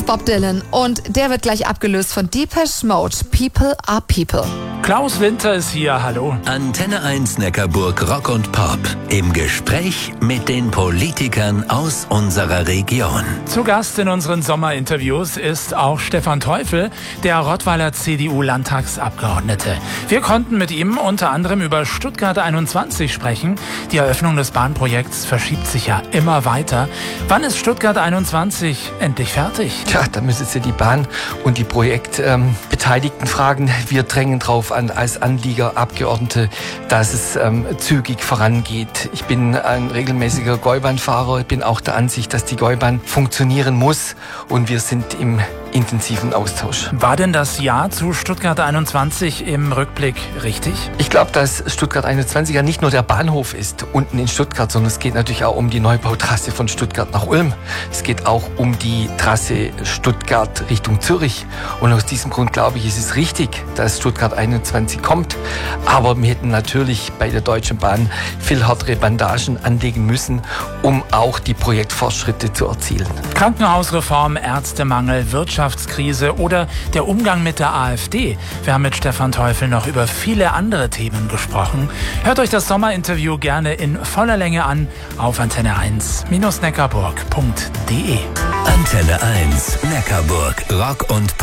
ist Bob Dylan und der wird gleich abgelöst von Depeche Mode. People are People. Klaus Winter ist hier, hallo. Antenne 1 Neckarburg Rock und Pop. Im Gespräch mit den Politikern aus unserer Region. Zu Gast in unseren Sommerinterviews ist auch Stefan Teufel, der Rottweiler CDU-Landtagsabgeordnete. Wir konnten mit ihm unter anderem über Stuttgart 21 sprechen. Die Eröffnung des Bahnprojekts verschiebt sich ja immer weiter. Wann ist Stuttgart 21 endlich fertig? Tja, da müssen Sie die Bahn und die Projektbeteiligten fragen. Wir drängen drauf an als Anliegerabgeordnete, dass es zügig vorangeht. Ich bin ein regelmäßiger Gäubahnfahrer. Ich bin auch der Ansicht, dass die Gäubahn funktionieren muss und wir sind im intensiven Austausch. War denn das Ja zu Stuttgart 21 im Rückblick richtig? Ich glaube, dass Stuttgart 21 ja nicht nur der Bahnhof ist, unten in Stuttgart, sondern es geht natürlich auch um die Neubautrasse von Stuttgart nach Ulm. Es geht auch um die Trasse Stuttgart Richtung Zürich. Und aus diesem Grund glaube ich, ist es richtig, dass Stuttgart 21 kommt. Aber wir hätten natürlich bei der Deutschen Bahn viel härtere Bandagen anlegen müssen, um auch die Projektfortschritte zu erzielen. Krankenhausreform, Ärztemangel, Wirtschaftskrise oder der Umgang mit der AfD. Wir haben mit Stefan Teufel noch über viele andere Themen gesprochen. Hört euch das Sommerinterview gerne in voller Länge an auf antenne1-neckarburg.de. Antenne 1 Neckarburg Rock und Pop.